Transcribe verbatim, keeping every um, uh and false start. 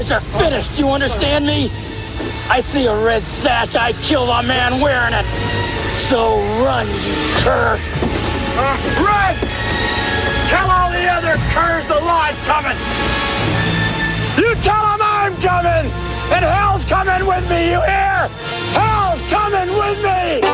are finished, you understand me? I see a red sash, I kill the man wearing it. So run, you cur. Uh, run! Tell all the other curs the law's coming. You tell them I'm coming, and hell's coming with me, you hear? Hell's coming with me!